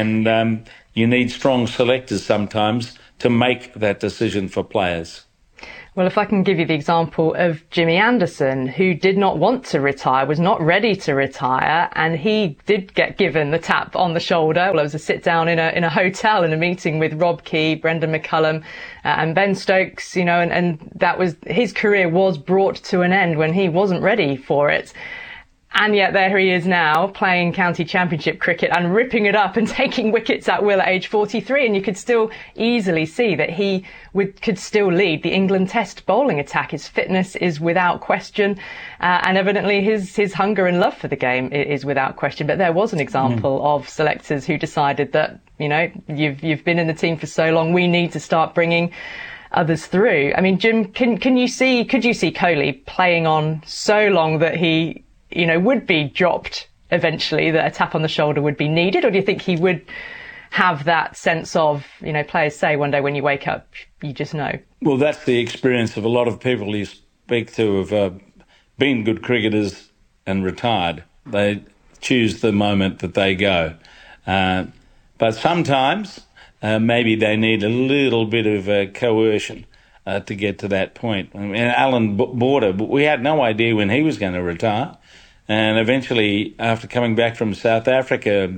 And you need strong selectors sometimes to make that decision for players. Well, if I can give you the example of Jimmy Anderson, who did not want to retire, was not ready to retire, and he did get given the tap on the shoulder. Well, it was a sit down in a hotel in a meeting with Rob Key, Brendan McCullum, and Ben Stokes, you know, and that was, his career was brought to an end when he wasn't ready for it. And yet there he is now playing county championship cricket and ripping it up and taking wickets at will at age 43. And you could still easily see that he could still lead the England Test bowling attack. His fitness is without question. And evidently his hunger and love for the game is without question. But there was an example of selectors who decided that, you know, you've been in the team for so long, we need to start bringing others through. I mean, Jim, could you see Kohli playing on so long that he, you know, would be dropped eventually, that a tap on the shoulder would be needed? Or do you think he would have that sense of, you know, players say one day when you wake up, you just know? Well, that's the experience of a lot of people you speak to who've been good cricketers and retired. They choose the moment that they go. But sometimes maybe they need a little bit of coercion to get to that point. I mean, Alan Border, we had no idea when he was going to retire. And eventually, after coming back from South Africa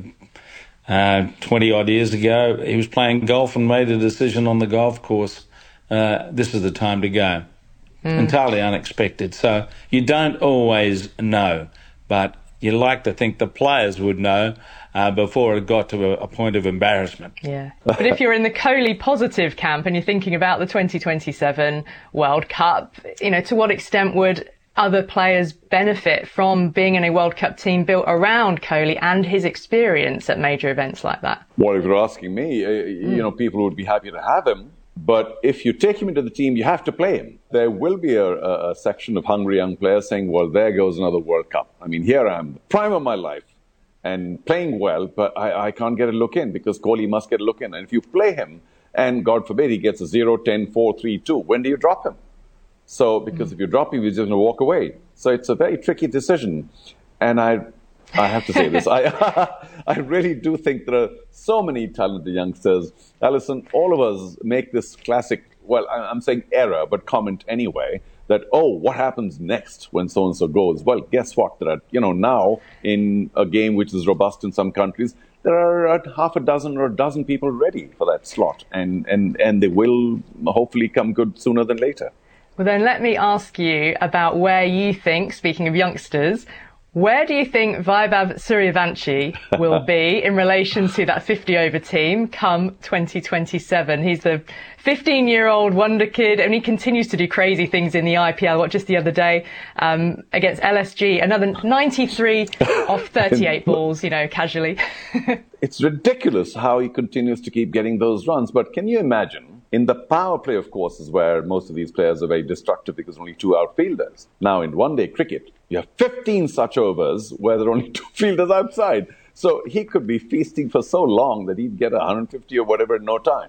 20-odd years ago, he was playing golf and made a decision on the golf course. This is the time to go. Entirely unexpected. So you don't always know, but you like to think the players would know before it got to a point of embarrassment. Yeah. But if you're in the Kohli positive camp and you're thinking about the 2027 World Cup, you know, to what extent would other players benefit from being in a World Cup team built around Kohli and his experience at major events like that? Well, if you're asking me, you know, people would be happy to have him. But if you take him into the team, you have to play him. There will be a section of hungry young players saying, well, there goes another World Cup. I mean, here I am, the prime of my life, and playing well, but I can't get a look in because Kohli must get a look in. And if you play him, and God forbid he gets a 0, 10, 4, 3, 2, when do you drop him? So, because if you drop him, he's just going to walk away. So it's a very tricky decision. And I have to say this, I really do think there are so many talented youngsters. Alison, all of us make this classic, well, I'm saying error, but comment anyway, that, oh, what happens next when so-and-so goes? Well, guess what? There are, you know, now in a game which is robust in some countries, there are half a dozen or a dozen people ready for that slot. And they will hopefully come good sooner than later. Well, then let me ask you about where you think, speaking of youngsters, where do you think Vaibhav Suryavanshi will be in relation to that 50-over team come 2027? He's the 15-year-old wonder kid, and he continues to do crazy things in the IPL. What, just the other day against LSG, another 93 off 38 balls, you know, casually. It's ridiculous how he continues to keep getting those runs. But can you imagine? In the power play, of course, is where most of these players are very destructive because only 2 outfielders. Now, in one-day cricket, you have 15 such overs where there are only 2 fielders outside. So he could be feasting for so long that he'd get 150 or whatever in no time.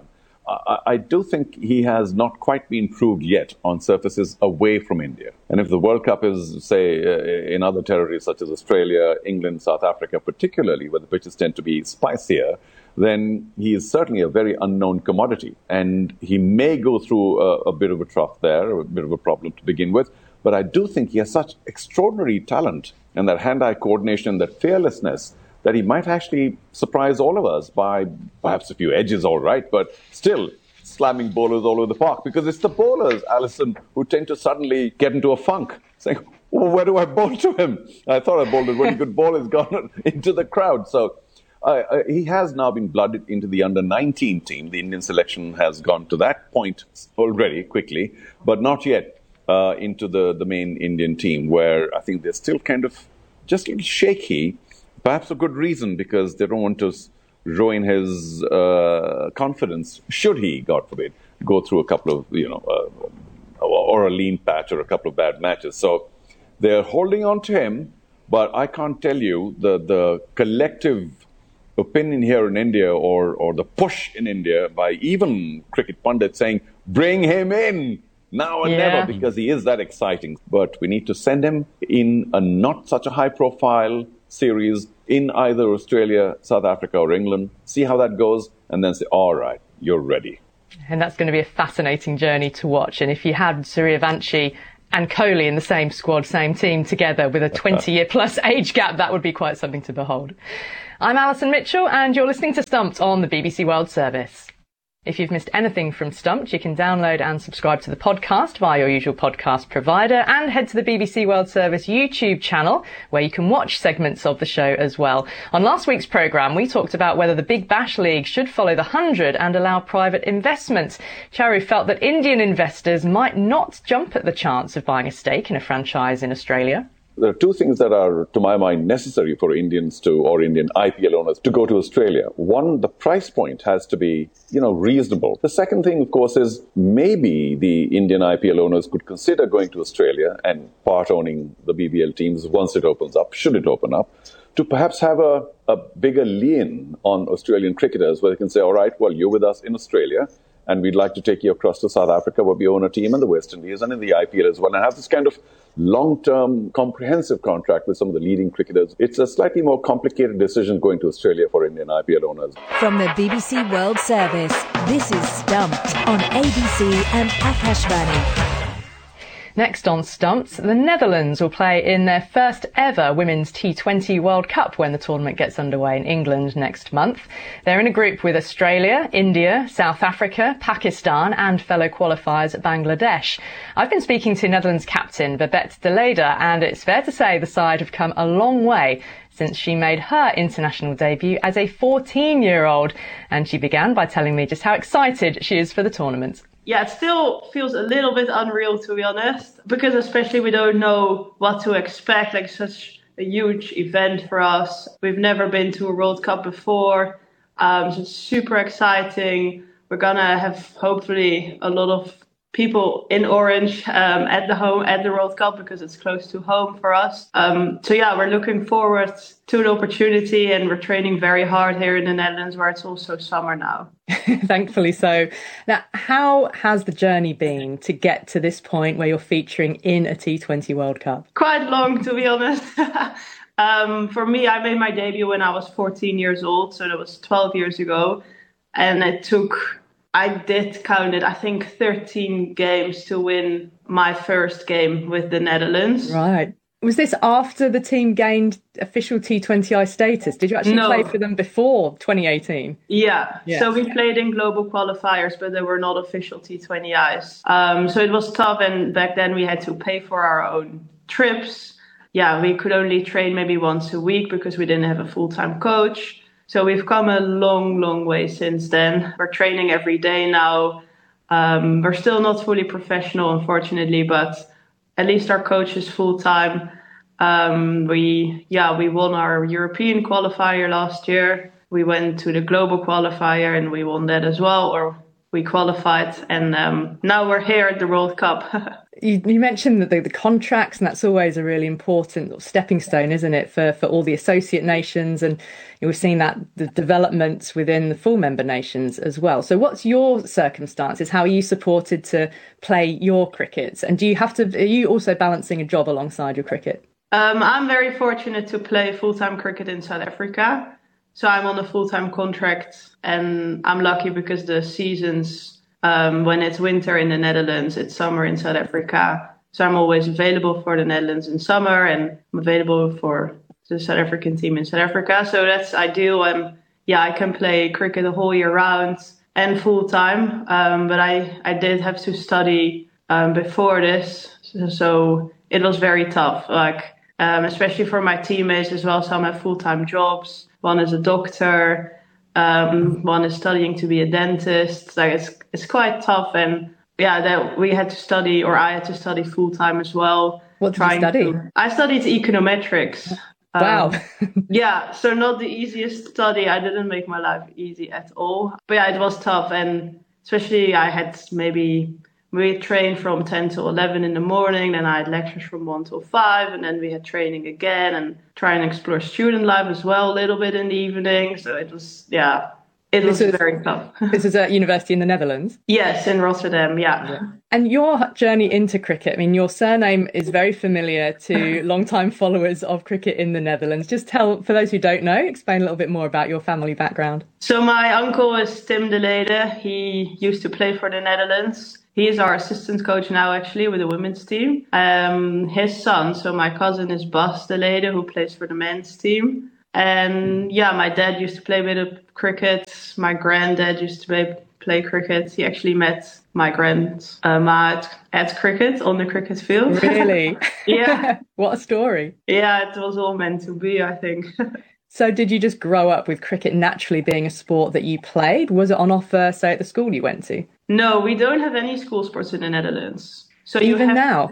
I do think he has not quite been proved yet on surfaces away from India. And if the World Cup is, say, in other territories such as Australia, England, South Africa particularly, where the pitches tend to be spicier, then he is certainly a very unknown commodity. And he may go through a bit of a trough there, a bit of a problem to begin with. But I do think he has such extraordinary talent and that hand-eye coordination, that fearlessness, that he might actually surprise all of us by perhaps a few edges, all right, but still slamming bowlers all over the park. Because it's the bowlers, Alison, who tend to suddenly get into a funk, saying, well, where do I bowl to him? I thought I bowled a really good ball. It's gone into the crowd. So he has now been blooded into the under-19 team. The Indian selection has gone to that point already, quickly, but not yet into the main Indian team, where I think they're still kind of just a little shaky. Perhaps for good reason, because they don't want to ruin his confidence, should he, God forbid, go through a couple of, or a lean patch or a couple of bad matches. So they're holding on to him, but I can't tell you the collective opinion here in India or the push in India by even cricket pundits saying, bring him in now and never, because he is that exciting. But we need to send him in a not such a high-profile series in either Australia, South Africa or England, see how that goes, and then say, all right, you're ready. And that's going to be a fascinating journey to watch. And if you had Suryavanshi and Kohli in the same squad, same team together with a 20-year plus age gap, that would be quite something to behold. I'm Alison Mitchell, and you're listening to Stumped on the BBC World Service. If you've missed anything from Stumped, you can download and subscribe to the podcast via your usual podcast provider, and head to the BBC World Service YouTube channel, where you can watch segments of the show as well. On last week's programme, we talked about whether the Big Bash League should follow the 100 and allow private investment. Charu felt that Indian investors might not jump at the chance of buying a stake in a franchise in Australia. There are two things that are, to my mind, necessary for Indians or Indian IPL owners to go to Australia. One, the price point has to be, reasonable. The second thing, of course, is maybe the Indian IPL owners could consider going to Australia and part owning the BBL teams once it opens up, should it open up, to perhaps have a bigger lien on Australian cricketers where they can say, all right, well, you're with us in Australia, and we'd like to take you across to South Africa, where we own a team in the West Indies and in the IPL as well, and have this kind of long-term, comprehensive contract with some of the leading cricketers. It's a slightly more complicated decision going to Australia for Indian IPL owners. From the BBC World Service, this is Stumped on ABC and Akashvani. Next on Stumped, the Netherlands will play in their first ever Women's T20 World Cup when the tournament gets underway in England next month. They're in a group with Australia, India, South Africa, Pakistan and fellow qualifiers Bangladesh. I've been speaking to Netherlands captain Babette de Leyder, and it's fair to say the side have come a long way since she made her international debut as a 14-year-old. And she began by telling me just how excited she is for the tournament. Yeah, it still feels a little bit unreal, to be honest, because especially we don't know what to expect, like such a huge event for us. We've never been to a World Cup before, so it's super exciting. We're going to have hopefully a lot of people in orange at the World Cup because it's close to home for us. So yeah, we're looking forward to the opportunity, and we're training very hard here in the Netherlands, where it's also summer now. Thankfully so. Now, how has the journey been to get to this point where you're featuring in a T20 World Cup? Quite long, to be honest. For me, I made my debut when I was 14 years old, so that was 12 years ago. And I did count it, I think 13 games to win my first game with the Netherlands. Right. Was this after the team gained official T20I status? Did you actually play for them before 2018? Yeah. So we played in global qualifiers, but they were not official T20Is. So it was tough, and back then we had to pay for our own trips. Yeah, we could only train maybe once a week because we didn't have a full-time coach. So we've come a long, long way since then. We're training every day now. We're still not fully professional, unfortunately, but at least our coach is full-time. We won our European qualifier last year. We went to the global qualifier and we won that as well, or we qualified. And now we're here at the World Cup. You mentioned that the contracts, and that's always a really important stepping stone, isn't it, for all the associate nations, and we've seen that the developments within the full member nations as well. So what's your circumstances? How are you supported to play your cricket? And are you also balancing a job alongside your cricket? I'm very fortunate to play full-time cricket in South Africa. So I'm on a full-time contract, and I'm lucky because the seasons, when it's winter in the Netherlands, it's summer in South Africa. So I'm always available for the Netherlands in summer, and I'm available for the South African team in South Africa. So that's ideal. And yeah, I can play cricket the whole year round and full-time. But I did have to study before this. So it was very tough, especially for my teammates as well. Some have full-time jobs. One is a doctor. One is studying to be a dentist. It's quite tough. And yeah, that we had to study, or I had to study full-time as well. What did you study? I studied econometrics. Wow. Yeah, so not the easiest study. I didn't make my life easy at all. But yeah, it was tough. And especially we trained from 10 to 11 in the morning. Then I had lectures from 1 till 5. And then we had training again and try and explore student life as well a little bit in the evening. So it was very tough. This is at university in the Netherlands? Yes, in Rotterdam, yeah. And your journey into cricket, I mean, your surname is very familiar to long-time followers of cricket in the Netherlands. Just tell, for those who don't know, explain a little bit more about your family background. So my uncle is Tim de Lede. He used to play for the Netherlands. He is our assistant coach now, actually, with the women's team. His son, so my cousin, is Bas de Lede, who plays for the men's team. And yeah, my dad used to play a bit of cricket. My granddad used to play cricket. He actually met my grandma at cricket on the cricket field. Really? Yeah. What a story. Yeah, it was all meant to be, I think. So did you just grow up with cricket naturally being a sport that you played? Was it on offer, say, at the school you went to? No, we don't have any school sports in the Netherlands. So even now?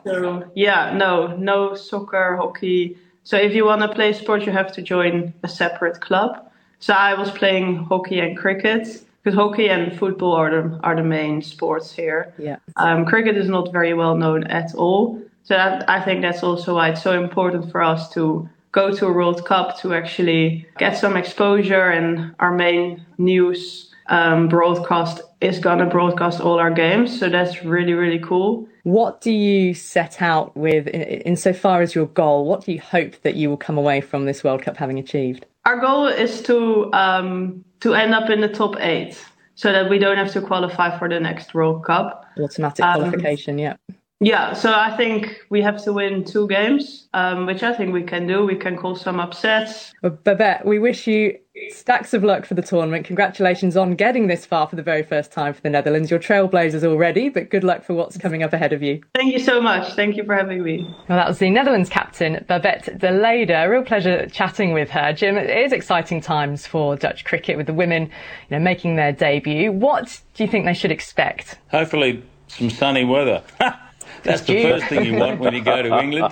No soccer, hockey. So if you want to play sports, you have to join a separate club. So I was playing hockey and cricket, because hockey and football are the main sports here. Yeah. Cricket is not very well known at all. So I think that's also why it's so important for us to go to a World Cup to actually get some exposure. And our main news broadcast is going to broadcast all our games. So that's really, really cool. What do you set out with insofar as your goal? What do you hope that you will come away from this World Cup having achieved? Our goal is to end up in the top 8 so that we don't have to qualify for the next World Cup. Automatic qualification, yeah. Yeah, so I think we have to win 2 games, which I think we can do. We can call some upsets. Well, Babette, we wish you stacks of luck for the tournament. Congratulations on getting this far for the very first time for the Netherlands. You're trailblazers already, but good luck for what's coming up ahead of you. Thank you so much. Thank you for having me. Well, that was the Netherlands captain, Babette de Lede. A real pleasure chatting with her. Jim, it is exciting times for Dutch cricket with the women, making their debut. What do you think they should expect? Hopefully some sunny weather. That's the first thing you want when you go to England.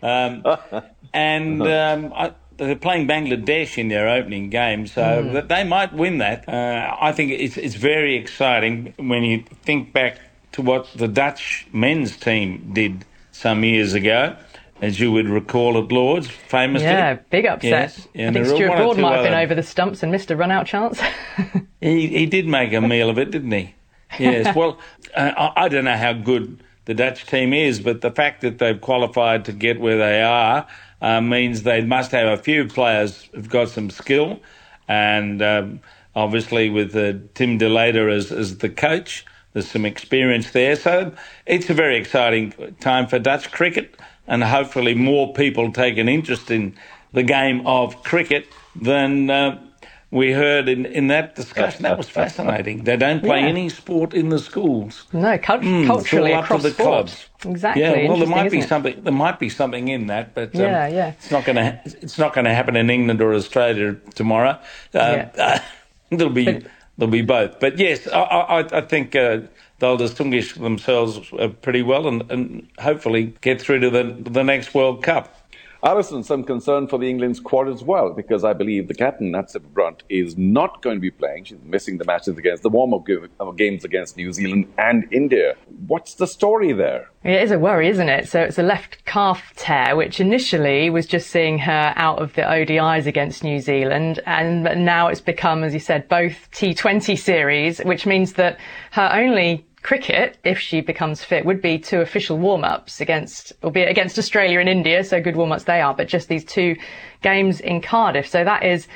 They're playing Bangladesh in their opening game, so they might win that. I think it's very exciting when you think back to what the Dutch men's team did some years ago, as you would recall at Lords, famously. Yeah, big upset. Yes. I think Stuart Broad might have been over the stumps and missed a run-out chance. He did make a meal of it, didn't he? Yes. Well, I don't know how good the Dutch team is, but the fact that they've qualified to get where they are means they must have a few players who've got some skill, and obviously with Tim de Lede as the coach, there's some experience there. So it's a very exciting time for Dutch cricket, and hopefully more people take an interest in the game of cricket than we heard in that discussion. That was fascinating. They don't play any sport in the schools. No, culturally across the clubs. Exactly. Yeah, well, there might be something in that, but it's not going to happen in England or Australia tomorrow. There'll be both. But yes, I think they'll distinguish themselves pretty well and hopefully get through to the next World Cup. Alison, some concern for the England squad as well, because I believe the captain, Natsib Brunt, is not going to be playing. She's missing the matches against the warm-up games against New Zealand and India. What's the story there? It is a worry, isn't it? So it's a left calf tear, which initially was just seeing her out of the ODIs against New Zealand. And now it's become, as you said, both T20 series, which means that her only cricket, if she becomes fit, would be 2 official warm-ups against Australia and India, so good warm-ups they are, but just these 2 games in Cardiff. So that is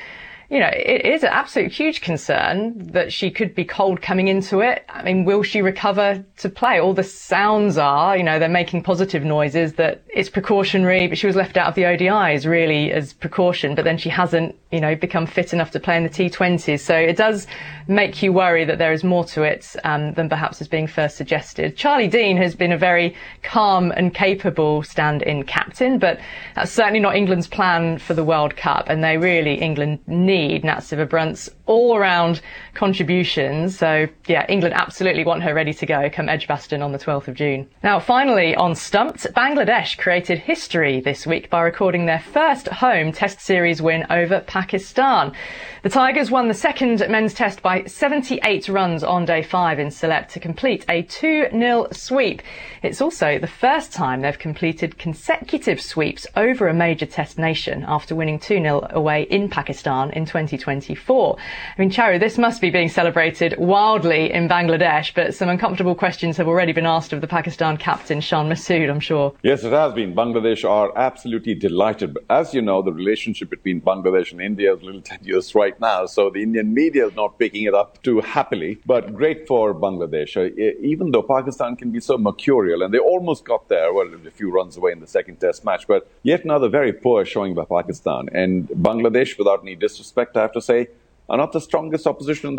it is an absolute huge concern that she could be cold coming into it. I mean, will she recover to play? All the sounds are, they're making positive noises that it's precautionary, but she was left out of the ODIs really as precaution, but then she hasn't, become fit enough to play in the T20s. So it does make you worry that there is more to it than perhaps is being first suggested. Charlie Dean has been a very calm and capable stand-in captain, but that's certainly not England's plan for the World Cup, and England need Nat Sciver-Brunt's all-round contributions. So, England absolutely want her ready to go come Edgbaston on the 12th of June. Now, finally, on Stumped, Bangladesh created history this week by recording their first home Test series win over Pakistan. The Tigers won the second men's test by 78 runs on day 5 in Sylhet to complete a 2-0 sweep. It's also the first time they've completed consecutive sweeps over a major test nation after winning 2-0 away in Pakistan in 2024. I mean, Charu, this must be being celebrated wildly in Bangladesh, but some uncomfortable questions have already been asked of the Pakistan captain, Shan Masood, I'm sure. Yes, it has been. Bangladesh are absolutely delighted. But as you know, the relationship between Bangladesh and India is a little tenuous right now, so the Indian media is not picking it up too happily. But great for Bangladesh, even though Pakistan can be so mercurial, and they almost got there, a few runs away in the second test match. But yet another very poor showing by Pakistan. And Bangladesh, without any disrespect, I have to say, are not the strongest opposition in the